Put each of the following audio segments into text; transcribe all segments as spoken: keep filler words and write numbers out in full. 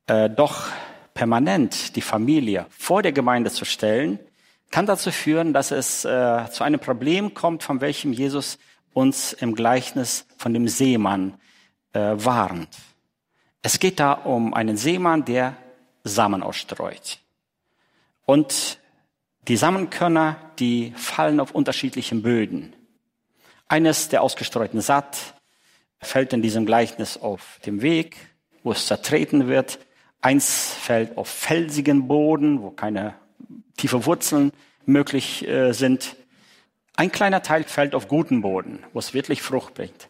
Äh, doch permanent die Familie vor der Gemeinde zu stellen, kann dazu führen, dass es äh, zu einem Problem kommt, von welchem Jesus uns im Gleichnis von dem Seemann äh, warnt. Es geht da um einen Seemann, der Samen ausstreut. Und die Samenkörner, die fallen auf unterschiedlichen Böden. Eines der ausgestreuten Saat fällt in diesem Gleichnis auf dem Weg, wo es zertreten wird. Eins fällt auf felsigen Boden, wo keine tiefe Wurzeln möglich äh, sind. Ein kleiner Teil fällt auf guten Boden, wo es wirklich Frucht bringt.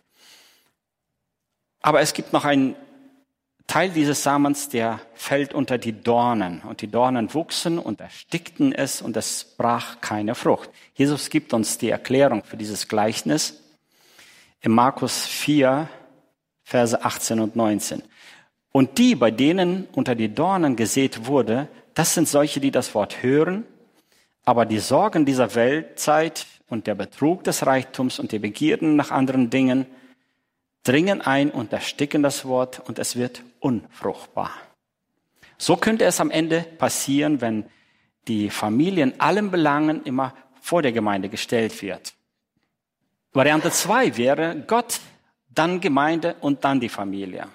Aber es gibt noch einen Teil dieses Samens, der fällt unter die Dornen. Und die Dornen wuchsen und erstickten es und es brach keine Frucht. Jesus gibt uns die Erklärung für dieses Gleichnis in Markus vier, Verse achtzehn und neunzehn. Und die, bei denen unter die Dornen gesät wurde, das sind solche, die das Wort hören, aber die Sorgen dieser Weltzeit und der Betrug des Reichtums und die Begierden nach anderen Dingen dringen ein und ersticken das Wort und es wird unfruchtbar. So könnte es am Ende passieren, wenn die Familie in allen Belangen immer vor der Gemeinde gestellt wird. Variante zwei wäre Gott, dann Gemeinde und dann die Familie.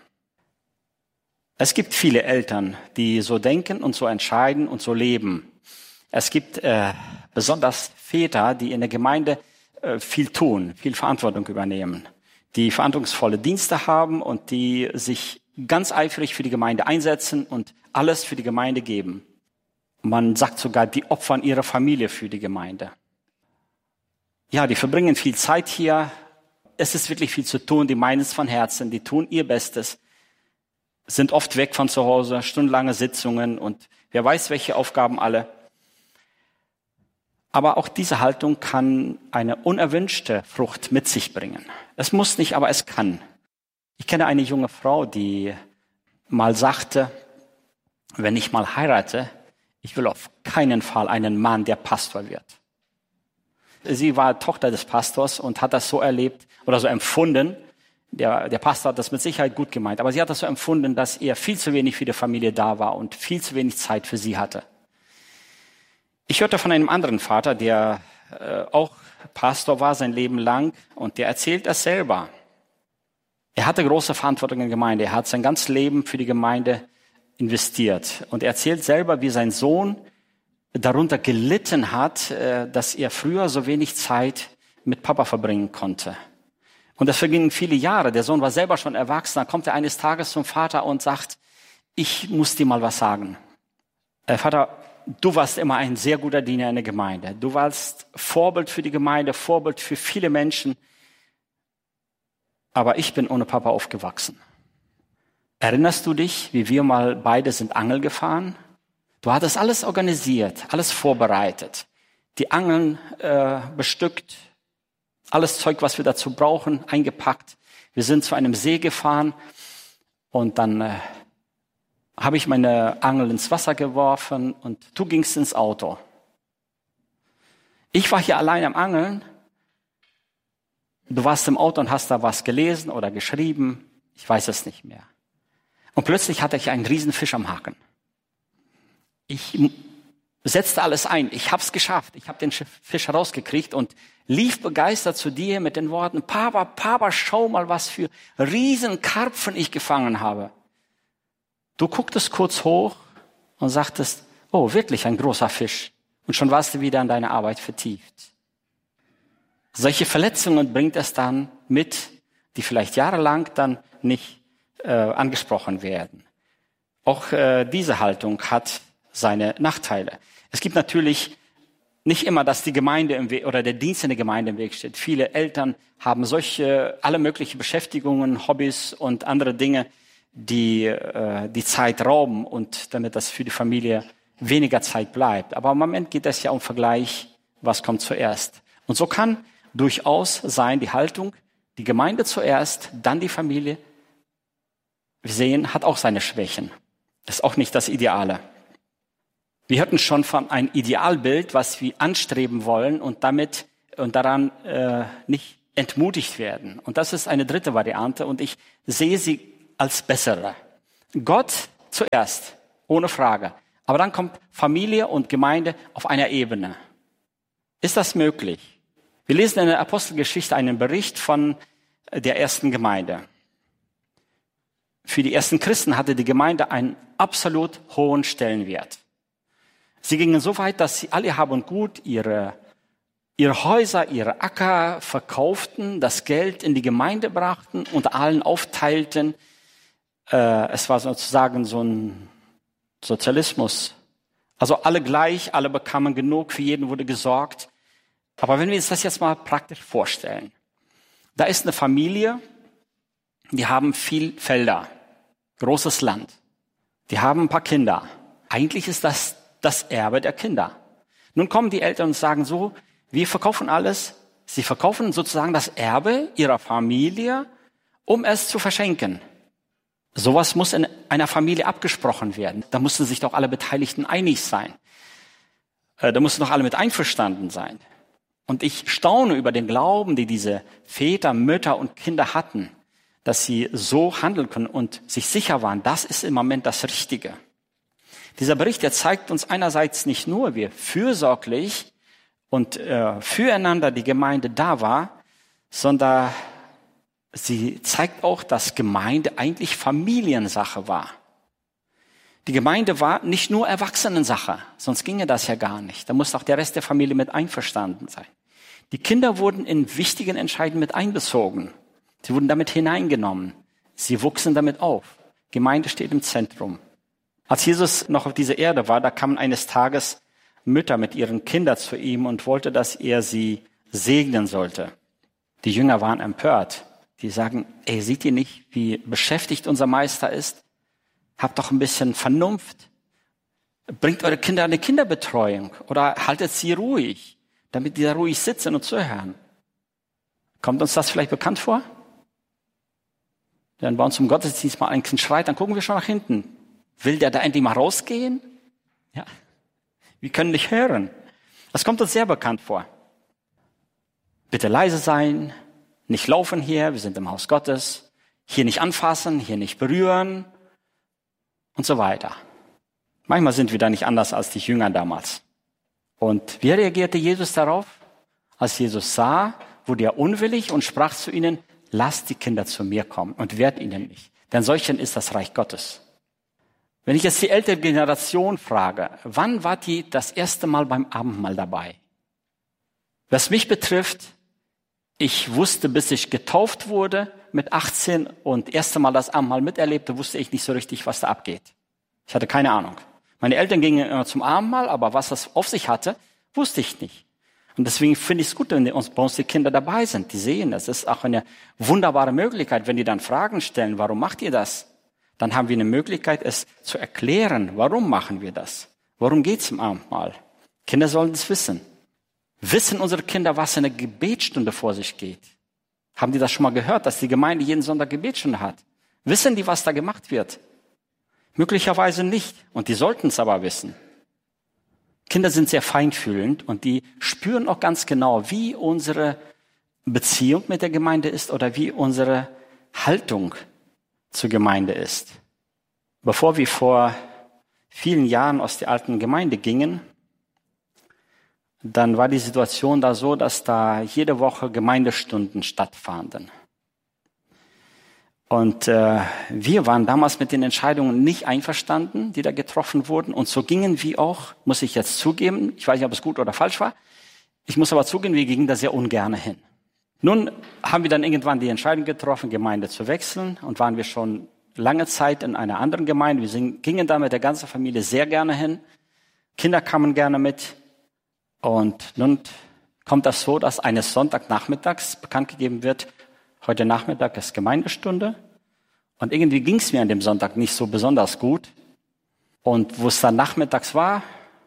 Es gibt viele Eltern, die so denken und so entscheiden und so leben. Es gibt äh, besonders Väter, die in der Gemeinde äh, viel tun, viel Verantwortung übernehmen, die verantwortungsvolle Dienste haben und die sich ganz eifrig für die Gemeinde einsetzen und alles für die Gemeinde geben. Man sagt sogar, die opfern ihre Familie für die Gemeinde. Ja, die verbringen viel Zeit hier. Es ist wirklich viel zu tun. Die meinen es von Herzen, die tun ihr Bestes, sind oft weg von zu Hause, stundenlange Sitzungen und wer weiß, welche Aufgaben alle. Aber auch diese Haltung kann eine unerwünschte Frucht mit sich bringen. Es muss nicht, aber es kann. Ich kenne eine junge Frau, die mal sagte, wenn ich mal heirate, ich will auf keinen Fall einen Mann, der Pastor wird. Sie war Tochter des Pastors und hat das so erlebt oder so empfunden. Der, der Pastor hat das mit Sicherheit gut gemeint, aber sie hat das so empfunden, dass er viel zu wenig für die Familie da war und viel zu wenig Zeit für sie hatte. Ich hörte von einem anderen Vater, der äh, auch Pastor war sein Leben lang und der erzählt das selber. Er hatte große Verantwortung in der Gemeinde. Er hat sein ganzes Leben für die Gemeinde investiert. Und er erzählt selber, wie sein Sohn darunter gelitten hat, äh, dass er früher so wenig Zeit mit Papa verbringen konnte. Und das vergingen viele Jahre. Der Sohn war selber schon erwachsen. Dann kommt er eines Tages zum Vater und sagt, ich muss dir mal was sagen. Äh, Vater, du warst immer ein sehr guter Diener in der Gemeinde. Du warst Vorbild für die Gemeinde, Vorbild für viele Menschen. Aber ich bin ohne Papa aufgewachsen. Erinnerst du dich, wie wir mal beide sind Angel gefahren? Du hattest alles organisiert, alles vorbereitet. Die Angeln äh, bestückt, alles Zeug, was wir dazu brauchen, eingepackt. Wir sind zu einem See gefahren und dann äh, habe ich meine Angel ins Wasser geworfen und du gingst ins Auto. Ich war hier allein am Angeln. Du warst im Auto und hast da was gelesen oder geschrieben. Ich weiß es nicht mehr. Und plötzlich hatte ich einen Riesenfisch am Haken. Ich setzte alles ein. Ich habe es geschafft. Ich habe den Fisch rausgekriegt und lief begeistert zu dir mit den Worten, Papa, Papa, schau mal, was für Riesenkarpfen ich gefangen habe. Du gucktest kurz hoch und sagtest, oh, wirklich ein großer Fisch. Und schon warst du wieder in deine Arbeit vertieft. Solche Verletzungen bringt es dann mit, die vielleicht jahrelang dann nicht äh, angesprochen werden. Auch äh, diese Haltung hat seine Nachteile. Es gibt natürlich nicht immer, dass die Gemeinde im Weg oder der Dienst in der Gemeinde im Weg steht. Viele Eltern haben solche, alle möglichen Beschäftigungen, Hobbys und andere Dinge, die äh, die Zeit rauben und damit das für die Familie weniger Zeit bleibt. Aber im Moment geht es ja um Vergleich, was kommt zuerst. Und so kann durchaus sein die Haltung, die Gemeinde zuerst, dann die Familie. Wir sehen, hat auch seine Schwächen. Ist auch nicht das Ideale. Wir hörten schon von einem Idealbild, was wir anstreben wollen und damit und daran äh, nicht entmutigt werden. Und das ist eine dritte Variante und ich sehe sie als bessere. Gott zuerst, ohne Frage. Aber dann kommt Familie und Gemeinde auf einer Ebene. Ist das möglich? Wir lesen in der Apostelgeschichte einen Bericht von der ersten Gemeinde. Für die ersten Christen hatte die Gemeinde einen absolut hohen Stellenwert. Sie gingen so weit, dass sie alle Hab und Gut, ihre, ihre Häuser, ihre Acker verkauften, das Geld in die Gemeinde brachten und allen aufteilten. Äh, es war sozusagen so ein Sozialismus. Also alle gleich, alle bekamen genug, für jeden wurde gesorgt. Aber wenn wir uns das jetzt mal praktisch vorstellen. Da ist eine Familie, die haben viel Felder, großes Land. Die haben ein paar Kinder. Eigentlich ist das das Erbe der Kinder. Nun kommen die Eltern und sagen so, wir verkaufen alles. Sie verkaufen sozusagen das Erbe ihrer Familie, um es zu verschenken. Sowas muss in einer Familie abgesprochen werden. Da mussten sich doch alle Beteiligten einig sein. Da mussten doch alle mit einverstanden sein. Und ich staune über den Glauben, die diese Väter, Mütter und Kinder hatten, dass sie so handeln können und sich sicher waren, das ist im Moment das Richtige. Dieser Bericht, der zeigt uns einerseits nicht nur, wie fürsorglich und äh, füreinander die Gemeinde da war, sondern sie zeigt auch, dass Gemeinde eigentlich Familiensache war. Die Gemeinde war nicht nur Erwachsenensache, sonst ginge das ja gar nicht. Da muss auch der Rest der Familie mit einverstanden sein. Die Kinder wurden in wichtigen Entscheidungen mit einbezogen. Sie wurden damit hineingenommen. Sie wuchsen damit auf. Gemeinde steht im Zentrum. Als Jesus noch auf dieser Erde war, da kamen eines Tages Mütter mit ihren Kindern zu ihm und wollte, dass er sie segnen sollte. Die Jünger waren empört. Die sagen, ey, seht ihr nicht, wie beschäftigt unser Meister ist? Habt doch ein bisschen Vernunft. Bringt eure Kinder eine Kinderbetreuung oder haltet sie ruhig, damit die da ruhig sitzen und zuhören. Kommt uns das vielleicht bekannt vor? Wenn bei uns im Gottesdienst mal ein Kind schreit, dann gucken wir schon nach hinten. Will der da endlich mal rausgehen? Ja. Wir können nicht hören. Das kommt uns sehr bekannt vor. Bitte leise sein, nicht laufen hier, wir sind im Haus Gottes. Hier nicht anfassen, hier nicht berühren und so weiter. Manchmal sind wir da nicht anders als die Jünger damals. Und wie reagierte Jesus darauf? Als Jesus sah, wurde er unwillig und sprach zu ihnen, lasst die Kinder zu mir kommen und wehrt ihnen nicht, denn solchen ist das Reich Gottes. Wenn ich jetzt die ältere Generation frage, wann wart ihr das erste Mal beim Abendmahl dabei? Was mich betrifft, ich wusste, bis ich getauft wurde mit achtzehn und erste Mal das Abendmahl miterlebte, wusste ich nicht so richtig, was da abgeht. Ich hatte keine Ahnung. Meine Eltern gingen immer zum Abendmahl, aber was das auf sich hatte, wusste ich nicht. Und deswegen finde ich es gut, wenn bei uns die Kinder dabei sind. Die sehen das. Das ist auch eine wunderbare Möglichkeit, wenn die dann Fragen stellen, warum macht ihr das? Dann haben wir eine Möglichkeit, es zu erklären, warum machen wir das? Worum geht es im Abendmahl? Kinder sollen es wissen. Wissen unsere Kinder, was in der Gebetsstunde vor sich geht? Haben die das schon mal gehört, dass die Gemeinde jeden Sonntag Gebetsstunde hat? Wissen die, was da gemacht wird? Möglicherweise nicht. Und die sollten es aber wissen. Kinder sind sehr feinfühlend und die spüren auch ganz genau, wie unsere Beziehung mit der Gemeinde ist oder wie unsere Haltung zur Gemeinde ist. Bevor wir vor vielen Jahren aus der alten Gemeinde gingen, dann war die Situation da so, dass da jede Woche Gemeindestunden stattfanden. Und äh, wir waren damals mit den Entscheidungen nicht einverstanden, die da getroffen wurden. Und so gingen wir auch, muss ich jetzt zugeben, ich weiß nicht, ob es gut oder falsch war, ich muss aber zugeben, wir gingen da sehr ungern hin. Nun haben wir dann irgendwann die Entscheidung getroffen, Gemeinde zu wechseln und waren wir schon lange Zeit in einer anderen Gemeinde. Wir gingen da mit der ganzen Familie sehr gerne hin. Kinder kamen gerne mit. Und nun kommt das so, dass eines Sonntagnachmittags bekannt gegeben wird, heute Nachmittag ist Gemeindestunde. Und irgendwie ging es mir an dem Sonntag nicht so besonders gut. Und wo es dann nachmittags war,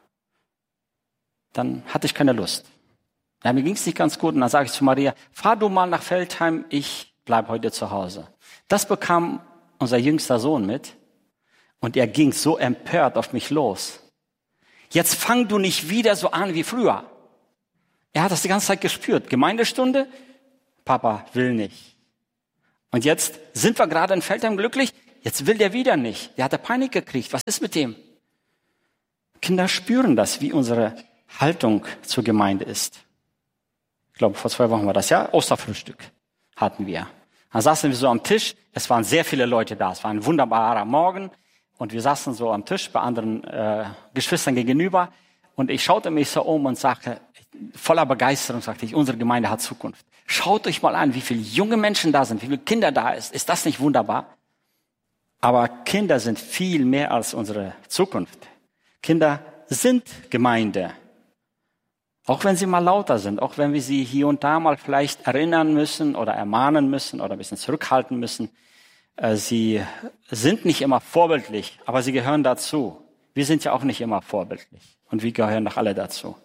dann hatte ich keine Lust. Ja, mir ging es nicht ganz gut und dann sage ich zu Maria, fahr du mal nach Feldheim, ich bleib heute zu Hause. Das bekam unser jüngster Sohn mit und er ging so empört auf mich los. Jetzt fang du nicht wieder so an wie früher. Er hat das die ganze Zeit gespürt. Gemeindestunde, Papa will nicht. Und jetzt sind wir gerade in Feldheim glücklich, Jetzt will der wieder nicht. Der hat Panik gekriegt. Was ist mit dem? Kinder spüren das, wie unsere Haltung zur Gemeinde ist. Ich glaube, vor zwei Wochen war das, ja? Osterfrühstück hatten wir. Dann saßen wir so am Tisch. Es waren sehr viele Leute da. Es war ein wunderbarer Morgen. Und wir saßen so am Tisch bei anderen äh, Geschwistern gegenüber. Und ich schaute mich so um und sagte, voller Begeisterung sagte ich, unsere Gemeinde hat Zukunft. Schaut euch mal an, wie viele junge Menschen da sind, wie viele Kinder da ist. Ist das nicht wunderbar? Aber Kinder sind viel mehr als unsere Zukunft. Kinder sind Gemeinde. Auch wenn sie mal lauter sind, auch wenn wir sie hier und da mal vielleicht erinnern müssen oder ermahnen müssen oder ein bisschen zurückhalten müssen. Sie sind nicht immer vorbildlich, aber sie gehören dazu. Wir sind ja auch nicht immer vorbildlich und wir gehören doch alle dazu.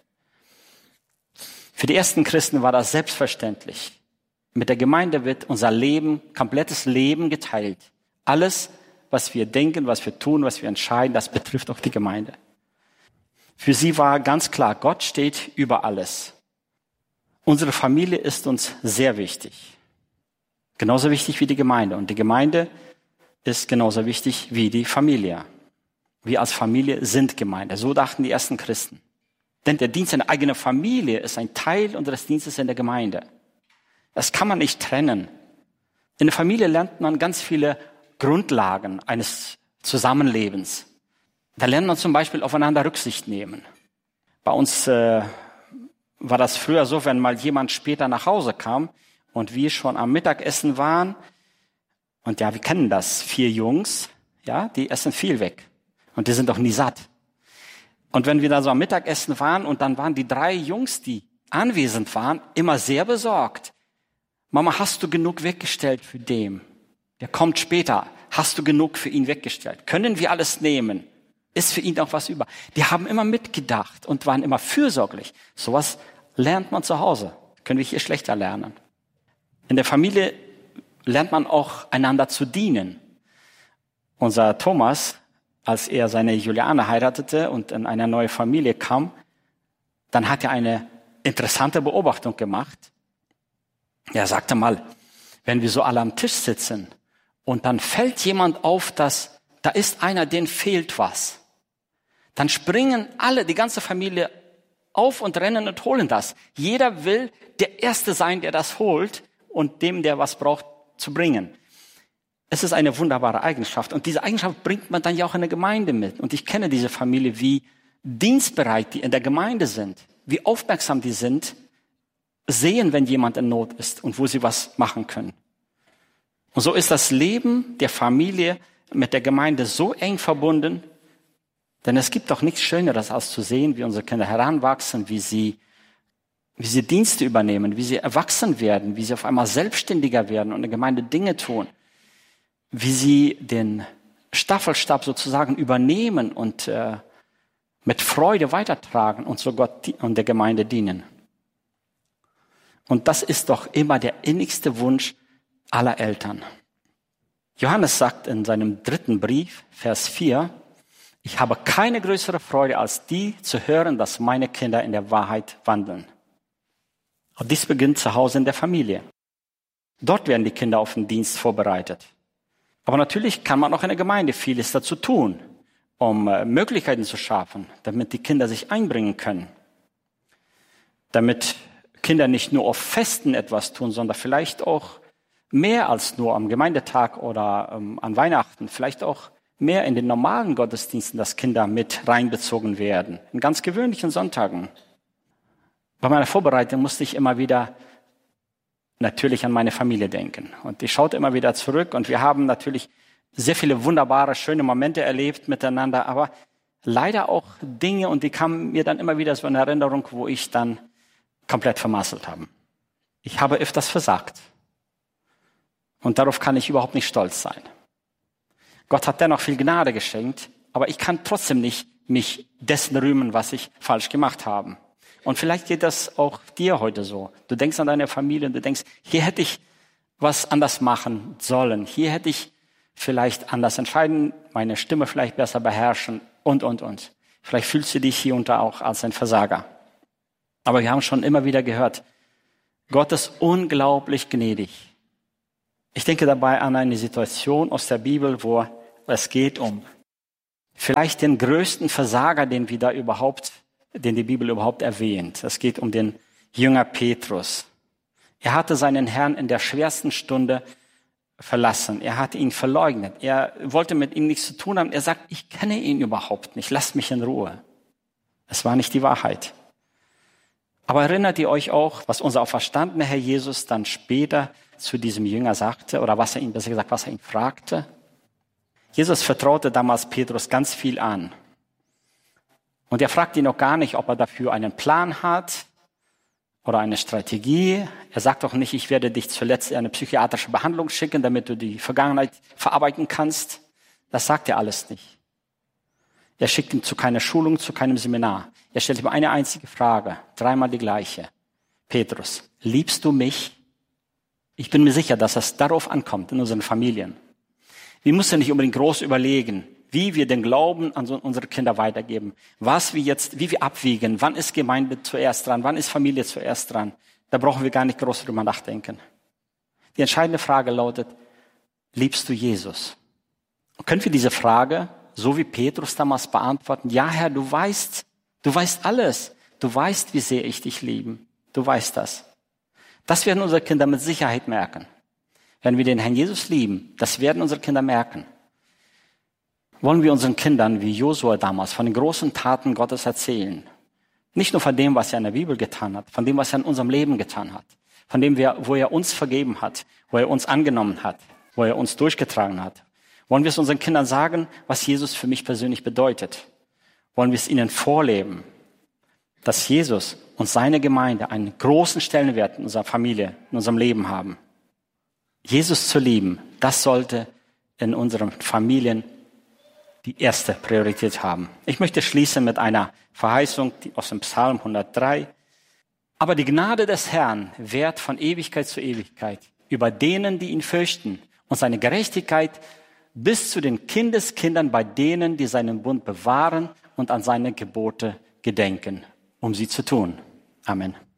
Für die ersten Christen war das selbstverständlich. Mit der Gemeinde wird unser Leben, komplettes Leben geteilt. Alles, was wir denken, was wir tun, was wir entscheiden, das betrifft auch die Gemeinde. Für sie war ganz klar, Gott steht über alles. Unsere Familie ist uns sehr wichtig. Genauso wichtig wie die Gemeinde. Und die Gemeinde ist genauso wichtig wie die Familie. Wir als Familie sind Gemeinde. So dachten die ersten Christen. Denn der Dienst in der eigenen Familie ist ein Teil unseres Dienstes in der Gemeinde. Das kann man nicht trennen. In der Familie lernt man ganz viele Grundlagen eines Zusammenlebens. Da lernt man zum Beispiel aufeinander Rücksicht nehmen. Bei uns äh, war das früher so, wenn mal jemand später nach Hause kam und wir schon am Mittagessen waren. Und ja, wir kennen das. Vier Jungs, ja, die essen viel weg. Und die sind doch nie satt. Und wenn wir da so am Mittagessen waren und dann waren die drei Jungs, die anwesend waren, immer sehr besorgt. Mama, hast du genug weggestellt für den? Der kommt später. Hast du genug für ihn weggestellt? Können wir alles nehmen? Ist für ihn noch was über? Die haben immer mitgedacht und waren immer fürsorglich. Sowas lernt man zu Hause. Können wir hier schlechter lernen. In der Familie lernt man auch einander zu dienen. Unser Thomas, als er seine Juliane heiratete und in eine neue Familie kam, dann hat er eine interessante Beobachtung gemacht. Er sagte mal, wenn wir so alle am Tisch sitzen und dann fällt jemand auf, dass da ist einer, denen fehlt was. Dann springen alle, die ganze Familie auf und rennen und holen das. Jeder will der Erste sein, der das holt und dem, der was braucht, zu bringen. Es ist eine wunderbare Eigenschaft und diese Eigenschaft bringt man dann ja auch in der Gemeinde mit. Und ich kenne diese Familie, wie dienstbereit die in der Gemeinde sind, wie aufmerksam die sind, sehen, wenn jemand in Not ist und wo sie was machen können. Und so ist das Leben der Familie mit der Gemeinde so eng verbunden, denn es gibt doch nichts Schöneres, als zu sehen, wie unsere Kinder heranwachsen, wie sie, wie sie Dienste übernehmen, wie sie erwachsen werden, wie sie auf einmal selbstständiger werden und in der Gemeinde Dinge tun, wie sie den Staffelstab sozusagen übernehmen und äh, mit Freude weitertragen und so Gott und der Gemeinde dienen. Und das ist doch immer der innigste Wunsch aller Eltern. Johannes sagt in seinem dritten Brief, Vers vier, ich habe keine größere Freude als die zu hören, dass meine Kinder in der Wahrheit wandeln. Und dies beginnt zu Hause in der Familie. Dort werden die Kinder auf den Dienst vorbereitet. Aber natürlich kann man auch in der Gemeinde vieles dazu tun, um Möglichkeiten zu schaffen, damit die Kinder sich einbringen können. Damit Kinder nicht nur auf Festen etwas tun, sondern vielleicht auch mehr als nur am Gemeindetag oder ähm, an Weihnachten, vielleicht auch mehr in den normalen Gottesdiensten, dass Kinder mit reinbezogen werden, in ganz gewöhnlichen Sonntagen. Bei meiner Vorbereitung musste ich immer wieder natürlich an meine Familie denken. Und ich schaute immer wieder zurück und wir haben natürlich sehr viele wunderbare, schöne Momente erlebt miteinander, aber leider auch Dinge, und die kamen mir dann immer wieder so in Erinnerung, wo ich dann komplett vermasselt habe. Ich habe öfters versagt. Und darauf kann ich überhaupt nicht stolz sein. Gott hat dennoch viel Gnade geschenkt, aber ich kann trotzdem nicht mich dessen rühmen, was ich falsch gemacht habe. Und vielleicht geht das auch dir heute so. Du denkst an deine Familie und du denkst, hier hätte ich was anders machen sollen. Hier hätte ich vielleicht anders entscheiden, meine Stimme vielleicht besser beherrschen und, und, und. Vielleicht fühlst du dich hier und da auch als ein Versager. Aber wir haben schon immer wieder gehört, Gott ist unglaublich gnädig. Ich denke dabei an eine Situation aus der Bibel, wo es geht um vielleicht den größten Versager, den wir da überhaupt, den die Bibel überhaupt erwähnt. Es geht um den Jünger Petrus. Er hatte seinen Herrn in der schwersten Stunde verlassen. Er hatte ihn verleugnet. Er wollte mit ihm nichts zu tun haben. Er sagt, ich kenne ihn überhaupt nicht. Lasst mich in Ruhe. Es war nicht die Wahrheit. Aber erinnert ihr euch auch, was unser auferstandener Herr Jesus dann später zu diesem Jünger sagte, oder was er ihn, besser gesagt, was er ihn fragte? Jesus vertraute damals Petrus ganz viel an. Und er fragte ihn noch gar nicht, ob er dafür einen Plan hat oder eine Strategie. Er sagt auch nicht, ich werde dich zuletzt in eine psychiatrische Behandlung schicken, damit du die Vergangenheit verarbeiten kannst. Das sagt er alles nicht. Er schickt ihn zu keiner Schulung, zu keinem Seminar. Er stellt ihm eine einzige Frage, dreimal die gleiche. Petrus, liebst du mich? Ich bin mir sicher, dass es darauf ankommt in unseren Familien. Wir müssen nicht unbedingt groß überlegen, wie wir den Glauben an unsere Kinder weitergeben, was wir jetzt, wie wir abwiegen, wann ist Gemeinde zuerst dran, wann ist Familie zuerst dran. Da brauchen wir gar nicht groß drüber nachdenken. Die entscheidende Frage lautet, liebst du Jesus? Und können wir diese Frage, so wie Petrus damals, beantworten? Ja, Herr, du weißt, du weißt alles. Du weißt, wie sehr ich dich liebe. Du weißt das. Das werden unsere Kinder mit Sicherheit merken. Wenn wir den Herrn Jesus lieben, das werden unsere Kinder merken. Wollen wir unseren Kindern, wie Josua damals, von den großen Taten Gottes erzählen? Nicht nur von dem, was er in der Bibel getan hat, von dem, was er in unserem Leben getan hat, von dem, wo er uns vergeben hat, wo er uns angenommen hat, wo er uns durchgetragen hat. Wollen wir es unseren Kindern sagen, was Jesus für mich persönlich bedeutet? Wollen wir es ihnen vorleben, dass Jesus und seine Gemeinde einen großen Stellenwert in unserer Familie, in unserem Leben haben? Jesus zu lieben, das sollte in unseren Familien die erste Priorität haben. Ich möchte schließen mit einer Verheißung aus dem Psalm hundertdrei. Aber die Gnade des Herrn währt von Ewigkeit zu Ewigkeit über denen, die ihn fürchten, und seine Gerechtigkeit bis zu den Kindeskindern bei denen, die seinen Bund bewahren und an seine Gebote gedenken, um sie zu tun. Amen.